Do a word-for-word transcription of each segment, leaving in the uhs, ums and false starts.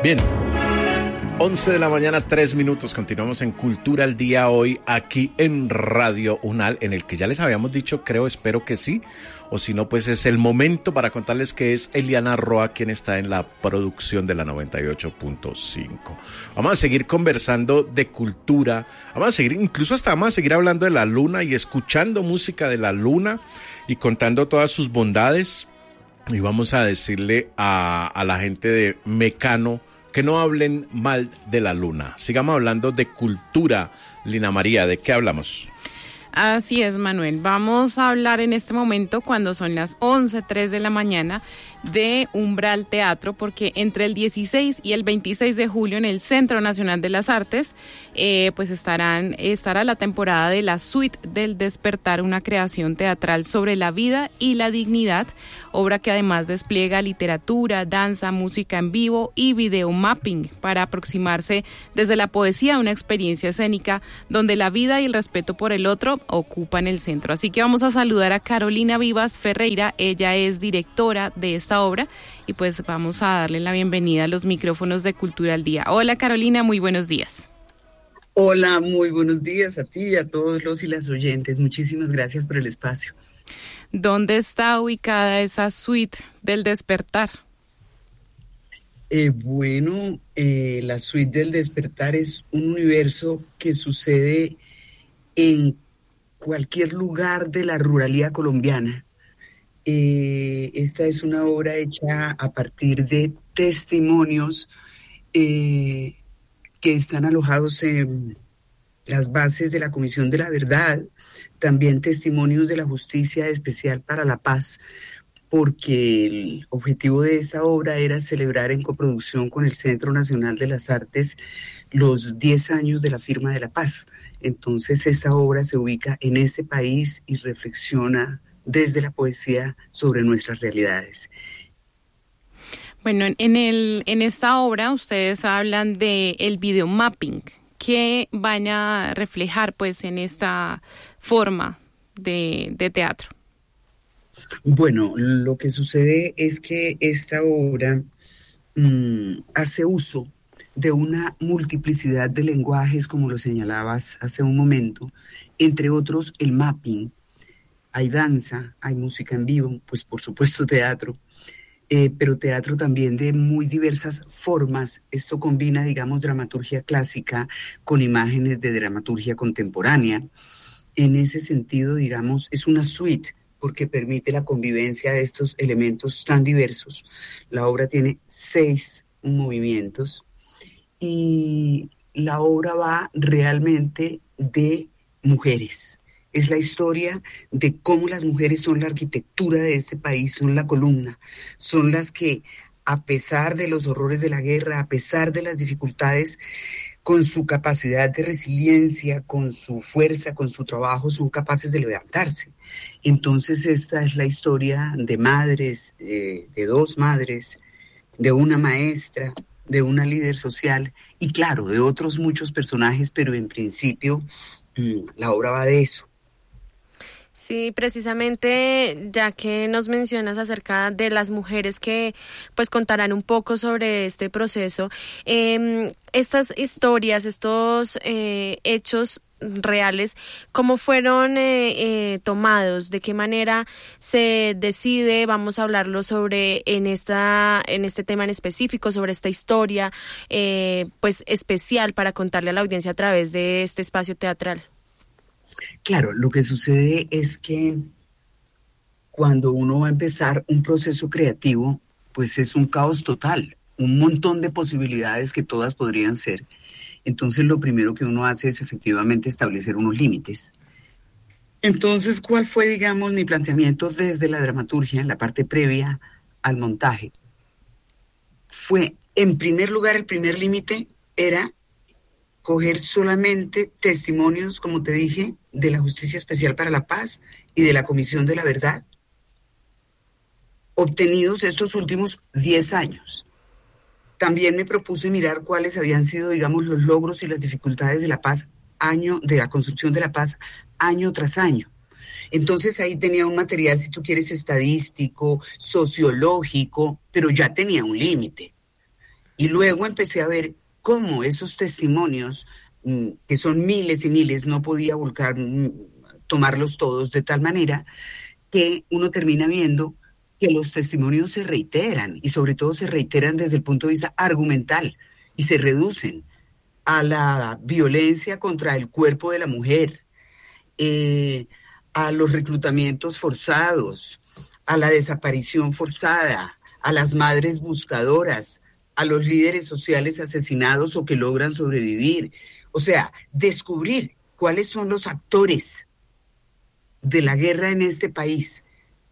Bien, once de la mañana, tres minutos, continuamos en Cultura al Día hoy aquí en Radio UNAL, en el que ya les habíamos dicho, creo, espero que sí, o si no, pues es el momento para contarles que es Eliana Roa quien está en la producción de la noventa y ocho punto cinco. Vamos a seguir conversando de cultura, vamos a seguir, incluso hasta vamos a seguir hablando de la luna y escuchando música de la luna y contando todas sus bondades, y vamos a decirle a, a la gente de Mecano que no hablen mal de la luna. Sigamos hablando de cultura. Lina María, ¿de qué hablamos? Así es, Manuel. Vamos a hablar en este momento, cuando son las once tres de la mañana, de Umbral Teatro, porque entre el dieciséis y el veintiséis de julio en el Centro Nacional de las Artes, eh, pues estarán estará la temporada de la Suite del Despertar, una creación teatral sobre la vida y la dignidad, obra que además despliega literatura, danza, música en vivo y video mapping para aproximarse desde la poesía a una experiencia escénica donde la vida y el respeto por el otro ocupan el centro. Así que vamos a saludar a Carolina Vivas Ferreira, ella es directora de esta obra y pues vamos a darle la bienvenida a los micrófonos de Cultura al Día. Hola Carolina, muy buenos días. Hola, muy buenos días a ti y a todos los y las oyentes. Muchísimas gracias por el espacio. ¿Dónde está ubicada esa Suite del Despertar? Eh, bueno, eh, la Suite del Despertar es un universo que sucede en cualquier lugar de la ruralidad colombiana. Eh, esta es una obra hecha a partir de testimonios eh, que están alojados en las bases de la Comisión de la Verdad, también testimonios de la Justicia Especial para la Paz, porque el objetivo de esta obra era celebrar en coproducción con el Centro Nacional de las Artes los diez años de la firma de la paz. Entonces esta obra se ubica en este país y reflexiona desde la poesía sobre nuestras realidades. Bueno, en el en esta obra ustedes hablan de el video mapping, que van a reflejar pues en esta forma de, de teatro. Bueno, lo que sucede es que esta obra mmm, hace uso de una multiplicidad de lenguajes, como lo señalabas hace un momento, entre otros el mapping. Hay danza, hay música en vivo, pues por supuesto teatro, eh, pero teatro también de muy diversas formas. Esto combina, digamos, dramaturgia clásica con imágenes de dramaturgia contemporánea. En ese sentido, digamos, es una suite porque permite la convivencia de estos elementos tan diversos. La obra tiene seis movimientos y la obra va realmente de mujeres. Es la historia de cómo las mujeres son la arquitectura de este país, son la columna, son las que, a pesar de los horrores de la guerra, a pesar de las dificultades, con su capacidad de resiliencia, con su fuerza, con su trabajo, son capaces de levantarse. Entonces esta es la historia de madres, eh, de dos madres, de una maestra, de una líder social y claro, de otros muchos personajes, pero en principio mmm, la obra va de eso. Sí, precisamente ya que nos mencionas acerca de las mujeres que pues contarán un poco sobre este proceso, eh, estas historias, estos eh, hechos reales, ¿cómo fueron eh, eh, tomados? ¿De qué manera se decide? Vamos a hablarlo sobre en esta en este tema en específico, sobre esta historia eh, pues especial para contarle a la audiencia a través de este espacio teatral. Claro, lo que sucede es que cuando uno va a empezar un proceso creativo, pues es un caos total, un montón de posibilidades que todas podrían ser. Entonces lo primero que uno hace es efectivamente establecer unos límites. Entonces, ¿cuál fue, digamos, mi planteamiento desde la dramaturgia, en la parte previa al montaje? Fue, en primer lugar, el primer límite era coger solamente testimonios, como te dije, de la Justicia Especial para la Paz y de la Comisión de la Verdad, obtenidos estos últimos diez años. También me propuse mirar cuáles habían sido, digamos, los logros y las dificultades de la paz, año, de la construcción de la paz, año tras año. Entonces ahí tenía un material, si tú quieres, estadístico, sociológico, pero ya tenía un límite. Y luego empecé a ver cómo esos testimonios, que son miles y miles, no podía volcar, tomarlos todos de tal manera que uno termina viendo que los testimonios se reiteran y sobre todo se reiteran desde el punto de vista argumental y se reducen a la violencia contra el cuerpo de la mujer, eh, a los reclutamientos forzados, a la desaparición forzada, a las madres buscadoras, a los líderes sociales asesinados o que logran sobrevivir. O sea, descubrir cuáles son los actores de la guerra en este país,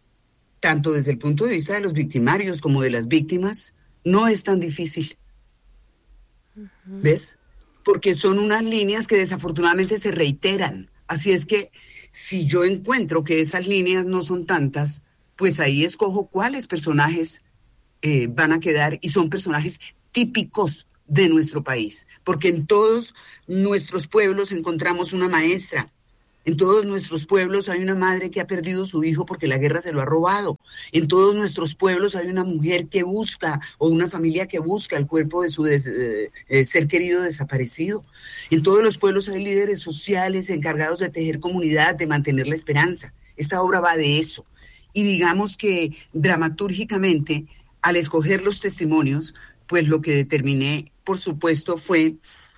tanto desde el punto de vista de los victimarios como de las víctimas, no es tan difícil. Uh-huh. ¿Ves? Porque son unas líneas que desafortunadamente se reiteran. Así es que si yo encuentro que esas líneas no son tantas, pues ahí escojo cuáles personajes eh, van a quedar, y son personajes típicos de nuestro país, porque en todos nuestros pueblos encontramos una maestra. En todos nuestros pueblos hay una madre que ha perdido su hijo porque la guerra se lo ha robado. En todos nuestros pueblos hay una mujer que busca, o una familia que busca el cuerpo de su des, eh, eh, ser querido desaparecido. En todos los pueblos hay líderes sociales encargados de tejer comunidad, de mantener la esperanza. Esta obra va de eso. Y digamos que dramatúrgicamente, al escoger los testimonios, pues lo que determiné, por supuesto, fue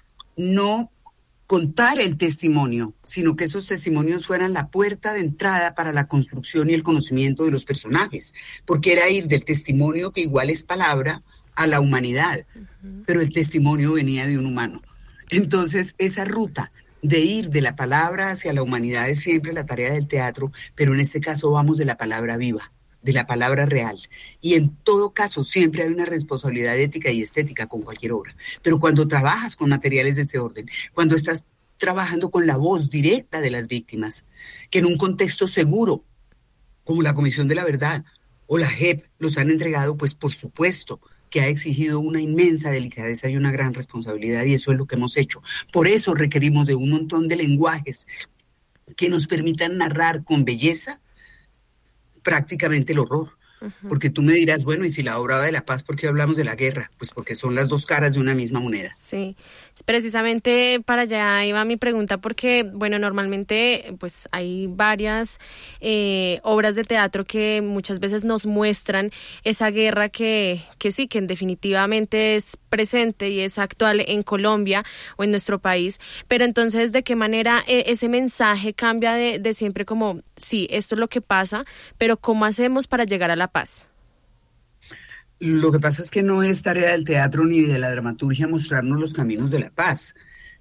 no contar el testimonio, sino que esos testimonios fueran la puerta de entrada para la construcción y el conocimiento de los personajes, porque era ir del testimonio, que igual es palabra, a la humanidad, uh-huh. Pero el testimonio venía de un humano. Entonces, esa ruta de ir de la palabra hacia la humanidad es siempre la tarea del teatro, pero en este caso vamos de la palabra viva, de la palabra real. Y en todo caso siempre hay una responsabilidad ética y estética con cualquier obra. Pero cuando trabajas con materiales de este orden, cuando estás trabajando con la voz directa de las víctimas, que en un contexto seguro, como la Comisión de la Verdad o la J E P los han entregado, pues por supuesto que ha exigido una inmensa delicadeza y una gran responsabilidad, y eso es lo que hemos hecho. Por eso requerimos de un montón de lenguajes que nos permitan narrar con belleza prácticamente el horror. Uh-huh. Porque tú me dirás, bueno, y si la obra va de la paz, ¿por qué hablamos de la guerra? Pues porque son las dos caras de una misma moneda. Sí, precisamente para allá iba mi pregunta, porque, bueno, normalmente pues hay varias eh, obras de teatro que muchas veces nos muestran esa guerra que, que sí, que definitivamente es presente y es actual en Colombia o en nuestro país, pero entonces, ¿de qué manera eh, ese mensaje cambia de, de siempre como, sí, esto es lo que pasa, pero cómo hacemos para llegar a la paz? Lo que pasa es que no es tarea del teatro ni de la dramaturgia mostrarnos los caminos de la paz,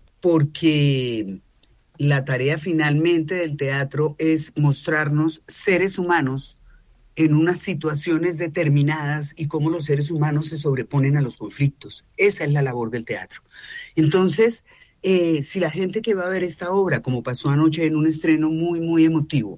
porque la tarea finalmente del teatro es mostrarnos seres humanos en unas situaciones determinadas y cómo los seres humanos se sobreponen a los conflictos. Esa es la labor del teatro. Entonces, eh, si la gente que va a ver esta obra, como pasó anoche en un estreno muy, muy emotivo,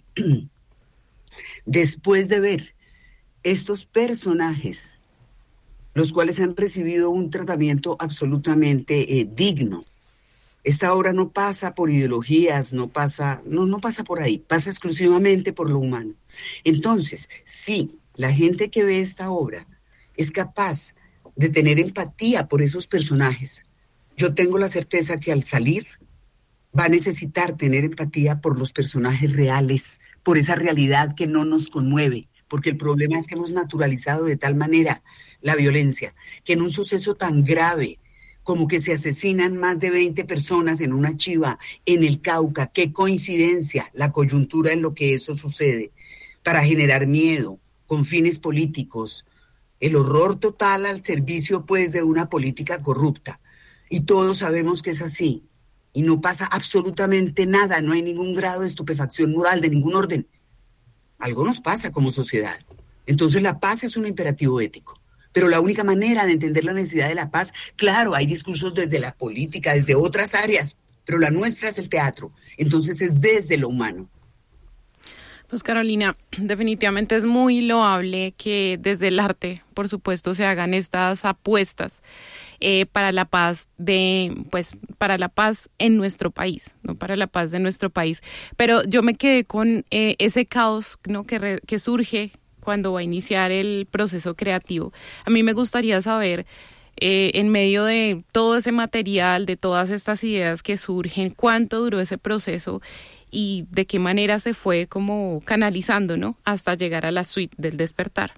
después de ver estos personajes, los cuales han recibido un tratamiento absolutamente eh, digno. Esta obra no pasa por ideologías, no pasa, no, no pasa por ahí, pasa exclusivamente por lo humano. Entonces, sí, la gente que ve esta obra es capaz de tener empatía por esos personajes. Yo tengo la certeza que al salir va a necesitar tener empatía por los personajes reales, por esa realidad que no nos conmueve. Porque el problema es que hemos naturalizado de tal manera la violencia, que en un suceso tan grave como que se asesinan más de veinte personas en una chiva en el Cauca, qué coincidencia la coyuntura en lo que eso sucede, para generar miedo, con fines políticos, el horror total al servicio pues de una política corrupta. Y todos sabemos que es así, y no pasa absolutamente nada, no hay ningún grado de estupefacción moral de ningún orden. Algo nos pasa como sociedad. Entonces la paz es un imperativo ético. Pero la única manera de entender la necesidad de la paz, claro, hay discursos desde la política, desde otras áreas, pero la nuestra es el teatro. Entonces es desde lo humano. Pues Carolina, definitivamente es muy loable que desde el arte, por supuesto, se hagan estas apuestas eh, para la paz de, pues, para la paz en nuestro país, no para la paz de nuestro país. Pero yo me quedé con eh, ese caos, ¿no? que, re, que surge cuando va a iniciar el proceso creativo. A mí me gustaría saber eh, en medio de todo ese material, de todas estas ideas que surgen, ¿cuánto duró ese proceso y de qué manera se fue como canalizando, ¿no? Hasta llegar a la suite del Despertar.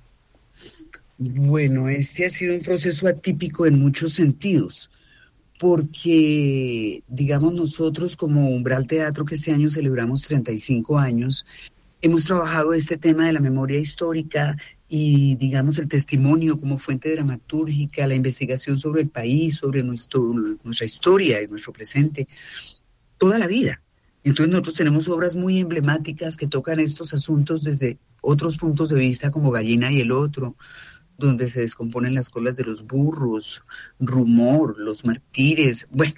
Bueno, este ha sido un proceso atípico en muchos sentidos, porque, digamos, nosotros como Umbral Teatro, que este año celebramos treinta y cinco años, hemos trabajado este tema de la memoria histórica y, digamos, el testimonio como fuente dramatúrgica, la investigación sobre el país, sobre nuestro, nuestra historia y nuestro presente, toda la vida. Entonces nosotros tenemos obras muy emblemáticas que tocan estos asuntos desde otros puntos de vista, como Gallina y el Otro, donde se descomponen las colas de los burros, Rumor, Los Mártires, bueno.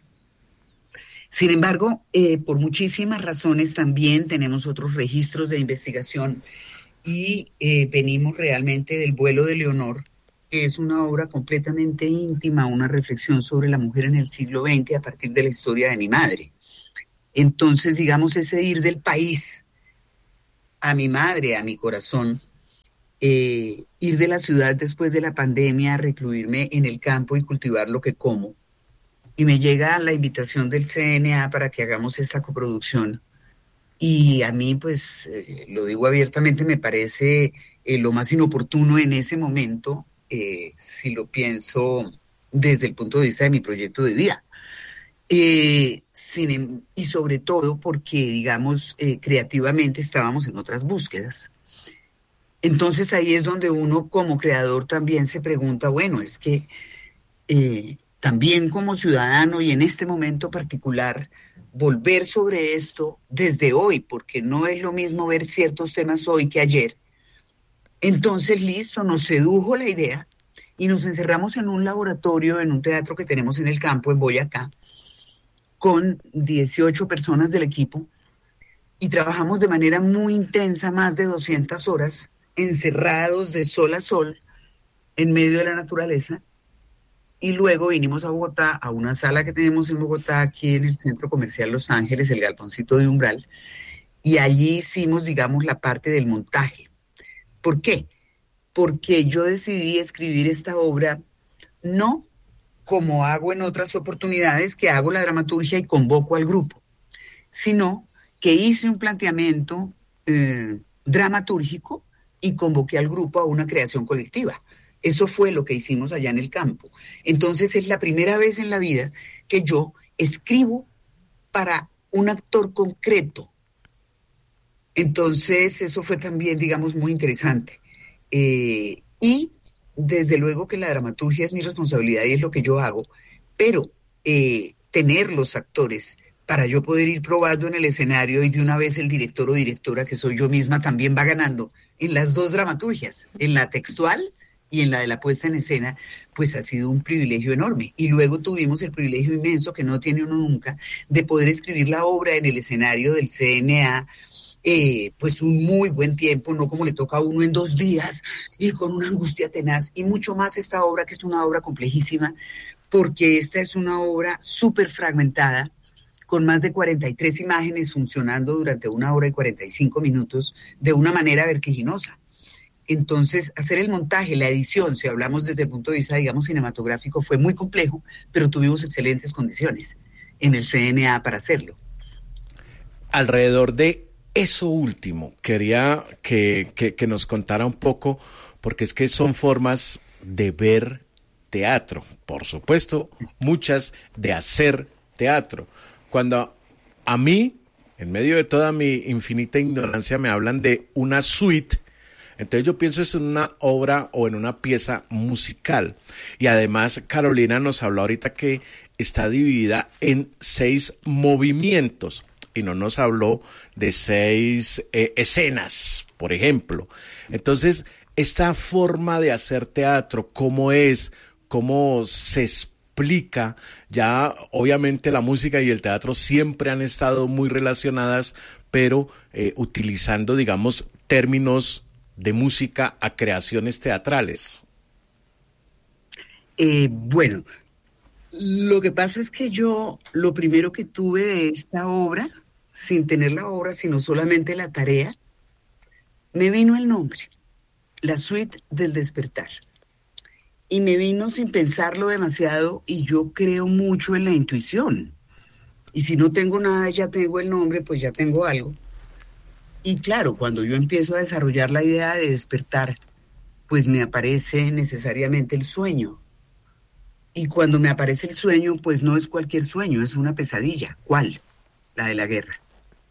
Sin embargo, eh, por muchísimas razones también tenemos otros registros de investigación y eh, venimos realmente del Vuelo de Leonor, que es una obra completamente íntima, una reflexión sobre la mujer en el siglo veinte a partir de la historia de mi madre. Entonces, digamos, ese ir del país a mi madre, a mi corazón, eh, ir de la ciudad después de la pandemia, recluirme en el campo y cultivar lo que como. Y me llega la invitación del C N A para que hagamos esta coproducción. Y a mí, pues, eh, lo digo abiertamente, me parece eh, lo más inoportuno en ese momento, eh, si lo pienso desde el punto de vista de mi proyecto de vida. Eh, sin, y sobre todo porque, digamos, eh, creativamente estábamos en otras búsquedas. Entonces ahí es donde uno como creador también se pregunta, bueno, es que eh, también como ciudadano y en este momento particular, volver sobre esto desde hoy, porque no es lo mismo ver ciertos temas hoy que ayer. Entonces, listo, nos sedujo la idea y nos encerramos en un laboratorio, en un teatro que tenemos en el campo, en Boyacá, con dieciocho personas del equipo y trabajamos de manera muy intensa, más de doscientas horas, encerrados de sol a sol en medio de la naturaleza, y luego vinimos a Bogotá, a una sala que tenemos en Bogotá, aquí en el Centro Comercial Los Ángeles, el Galponcito de Umbral, y allí hicimos, digamos, la parte del montaje. ¿Por qué? Porque yo decidí escribir esta obra no como hago en otras oportunidades, que hago la dramaturgia y convoco al grupo, sino que hice un planteamiento eh, dramatúrgico y convoqué al grupo a una creación colectiva. Eso fue lo que hicimos allá en el campo. Entonces es la primera vez en la vida que yo escribo para un actor concreto. Entonces eso fue también, digamos, muy interesante. Eh, y desde luego que la dramaturgia es mi responsabilidad y es lo que yo hago, pero eh, tener los actores para yo poder ir probando en el escenario y de una vez el director o directora, que soy yo misma, también va ganando en las dos dramaturgias, en la textual y en la de la puesta en escena, pues ha sido un privilegio enorme. Y luego tuvimos el privilegio inmenso, que no tiene uno nunca, de poder escribir la obra en el escenario del C N A, eh, pues un muy buen tiempo, no como le toca a uno en dos días, y con una angustia tenaz, y mucho más esta obra, que es una obra complejísima, porque esta es una obra súper fragmentada, con más de cuarenta y tres imágenes funcionando durante una hora y cuarenta y cinco minutos de una manera vertiginosa. Entonces, hacer el montaje, la edición, si hablamos desde el punto de vista, digamos, cinematográfico, fue muy complejo, pero tuvimos excelentes condiciones en el C N A para hacerlo. Alrededor de eso último, quería que, que, que nos contara un poco, porque es que son formas de ver teatro, por supuesto, muchas de hacer teatro. Cuando a mí, en medio de toda mi infinita ignorancia, me hablan de una suite, entonces yo pienso es en una obra o en una pieza musical. Y además Carolina nos habló ahorita que está dividida en seis movimientos y no nos habló de seis eh, escenas, por ejemplo. Entonces, esta forma de hacer teatro, ¿cómo es? ¿Cómo se explica? Ya obviamente la música y el teatro siempre han estado muy relacionadas, pero eh, utilizando, digamos, términos de música a creaciones teatrales. Eh, bueno, lo que pasa es que yo lo primero que tuve de esta obra, sin tener la obra, sino solamente la tarea, me vino el nombre, la suite del Despertar. y me vino sin pensarlo demasiado, y yo creo mucho en la intuición. Y si no tengo nada, ya tengo el nombre, pues ya tengo algo. Y claro, cuando yo empiezo a desarrollar la idea de despertar, pues me aparece necesariamente el sueño. Y cuando me aparece el sueño, pues no es cualquier sueño, es una pesadilla. ¿Cuál? La de la guerra.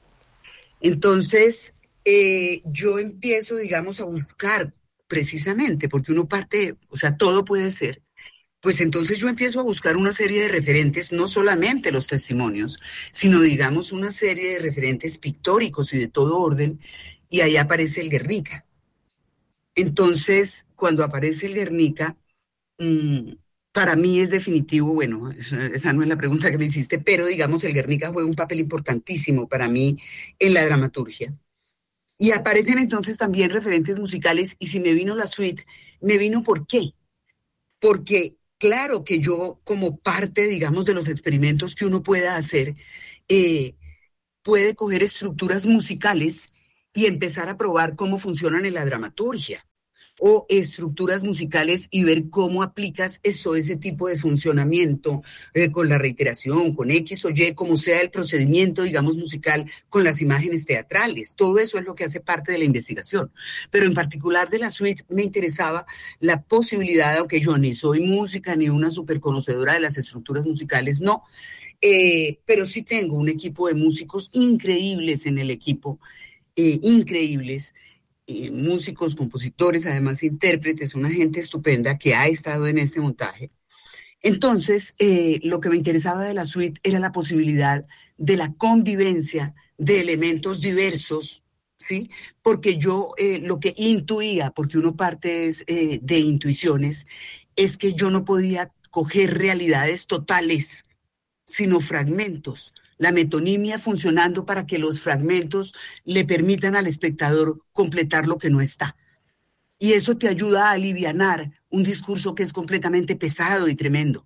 Entonces, eh, yo empiezo, digamos, a buscar precisamente, porque uno parte, o sea, todo puede ser. Pues entonces yo empiezo a buscar una serie de referentes, no solamente los testimonios, sino digamos una serie de referentes pictóricos y de todo orden, y ahí aparece el Guernica. Entonces, cuando aparece el Guernica, mmm, para mí es definitivo, bueno, esa no es la pregunta que me hiciste, pero digamos el Guernica juega un papel importantísimo para mí en la dramaturgia. Y aparecen entonces también referentes musicales, y si me vino la suite, me vino ¿por qué? Porque claro que yo, como parte, digamos, de los experimentos que uno pueda hacer, eh, puede coger estructuras musicales y empezar a probar cómo funcionan en la dramaturgia, o estructuras musicales y ver cómo aplicas eso, ese tipo de funcionamiento eh, con la reiteración, con X o Y, como sea el procedimiento, digamos, musical, con las imágenes teatrales. Todo eso es lo que hace parte de la investigación. Pero en particular de la suite me interesaba la posibilidad, aunque yo ni soy música ni una súper conocedora de las estructuras musicales, no, eh, pero sí tengo un equipo de músicos increíbles en el equipo, eh, increíbles, Eh, músicos, compositores, además intérpretes, una gente estupenda que ha estado en este montaje. Entonces, eh, lo que me interesaba de la suite era la posibilidad de la convivencia de elementos diversos, ¿sí? Porque yo eh, lo que intuía, porque uno parte es, eh, de intuiciones, es que yo no podía coger realidades totales, sino fragmentos. La metonimia funcionando para que los fragmentos le permitan al espectador completar lo que no está. Y eso te ayuda a alivianar un discurso que es completamente pesado y tremendo.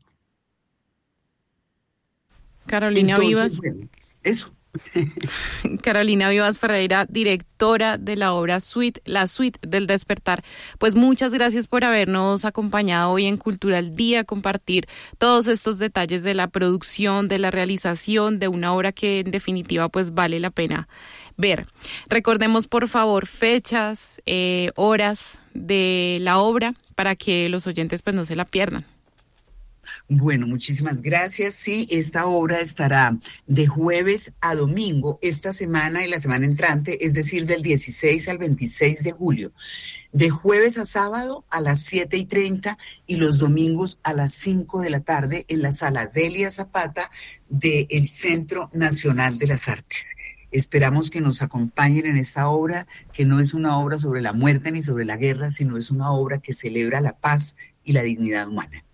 Carolina Entonces, Vivas. Bueno, eso. Carolina Vivas Ferreira, directora de la obra Suite, la Suite del Despertar. Pues muchas gracias por habernos acompañado hoy en Cultura al Día, compartir todos estos detalles de la producción, de la realización de una obra que en definitiva pues vale la pena ver. Recordemos por favor fechas, eh, horas de la obra para que los oyentes pues no se la pierdan. Bueno, muchísimas gracias. Sí, esta obra estará de jueves a domingo esta semana y la semana entrante, es decir, del dieciséis al veintiséis de julio. De jueves a sábado a las siete y treinta y los domingos a las cinco de la tarde en la sala Delia Zapata del Centro Nacional de las Artes. Esperamos que nos acompañen en esta obra, que no es una obra sobre la muerte ni sobre la guerra, sino es una obra que celebra la paz y la dignidad humana.